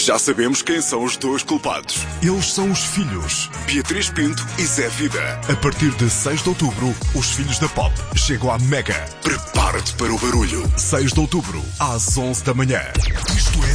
Já sabemos quem são os dois culpados. Eles são os filhos. Beatriz Pinto e Zé Vida. A partir de 6 de outubro, os filhos da Pop chegam à Mega. Prepara-te para o barulho. 6 de outubro, às 11 da manhã.